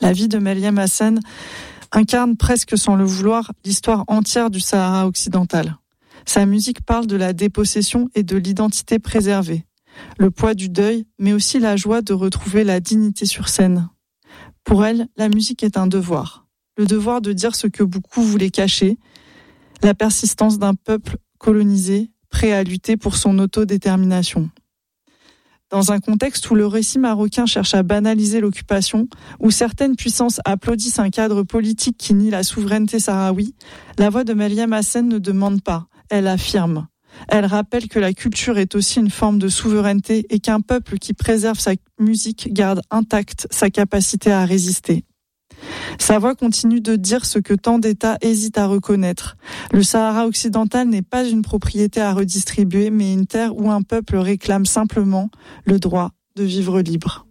La vie de Mariam Hassen incarne presque sans le vouloir l'histoire entière du Sahara occidental. Sa musique parle de la dépossession et de l'identité préservée, le poids du deuil, mais aussi la joie de retrouver la dignité sur scène. Pour elle, la musique est un devoir. Le devoir de dire ce que beaucoup voulaient cacher, la persistance d'un peuple colonisé, prêt à lutter pour son autodétermination. Dans un contexte où le récit marocain cherche à banaliser l'occupation, où certaines puissances applaudissent un cadre politique qui nie la souveraineté sahraoui, la voix de Mariam Hassen ne demande pas, elle affirme. Elle rappelle que la culture est aussi une forme de souveraineté et qu'un peuple qui préserve sa musique garde intacte sa capacité à résister. Sa voix continue de dire ce que tant d'États hésitent à reconnaître. Le Sahara occidental n'est pas une propriété à redistribuer, mais une terre où un peuple réclame simplement le droit de vivre libre.